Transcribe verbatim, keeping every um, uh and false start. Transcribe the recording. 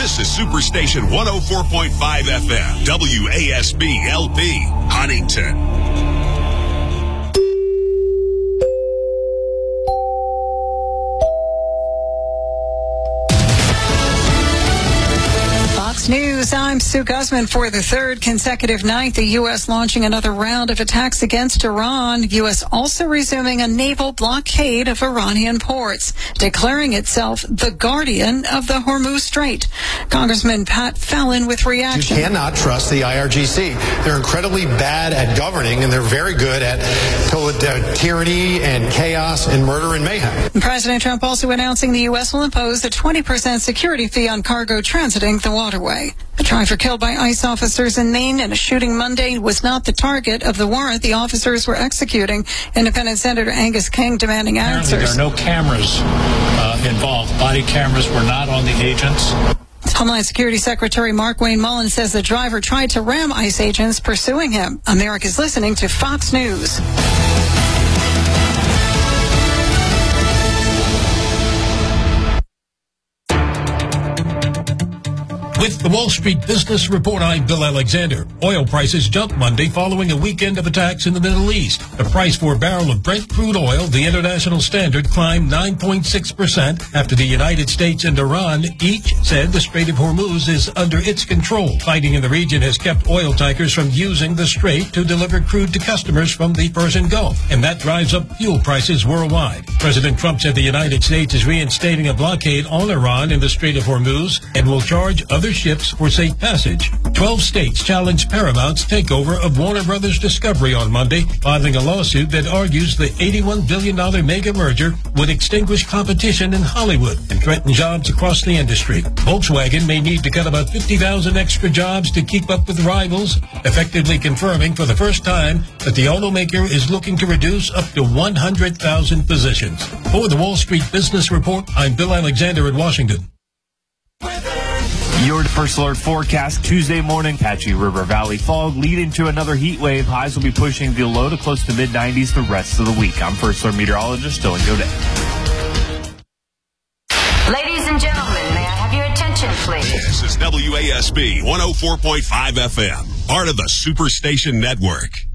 This is Superstation one oh four point five F M, W A S B L P, Huntington. News. I'm Sue Guzman. For the third consecutive night, the U S launching another round of attacks against Iran. U S also resuming a naval blockade of Iranian ports, declaring itself the guardian of the Hormuz Strait. Congressman Pat Fallon with reaction. You cannot trust the I R G C. They're incredibly bad at governing, and they're very good at uh, tyranny and chaos and murder and mayhem. President Trump also announcing the U S will impose a twenty percent security fee on cargo transiting the waterway. A driver killed by ICE officers in Maine in a shooting Monday was not the target of the warrant the officers were executing. Independent Senator Angus King demanding answers. Apparently there are no cameras uh, involved. Body cameras were not on the agents. Homeland Security Secretary Mark Wayne Mullen says the driver tried to ram ICE agents pursuing him. America's listening to Fox News. With the Wall Street Business Report, I'm Bill Alexander. Oil prices jumped Monday following a weekend of attacks in the Middle East. The price for a barrel of Brent crude oil, the international standard, climbed nine point six percent after the United States and Iran each said the Strait of Hormuz is under its control. Fighting in the region has kept oil tankers from using the strait to deliver crude to customers from the Persian Gulf, and that drives up fuel prices worldwide. President Trump said the United States is reinstating a blockade on Iran in the Strait of Hormuz and will charge other ships for safe passage. Twelve states challenged Paramount's takeover of Warner Brothers Discovery on Monday, filing a lawsuit that argues the eighty-one billion dollars mega merger would extinguish competition in Hollywood and threaten jobs across the industry. Volkswagen may need to cut about fifty thousand extra jobs to keep up with rivals, effectively confirming for the first time that the automaker is looking to reduce up to one hundred thousand positions. For the Wall Street Business Report, I'm Bill Alexander in Washington. Your First Alert forecast Tuesday morning, patchy River Valley fog leading to another heat wave. Highs will be pushing the low to close to mid nineties the rest of the week. I'm First Alert meteorologist Dylan Godet. Ladies and gentlemen, may I have your attention, please? This is W A S B one oh four point five F M, part of the Superstation Network.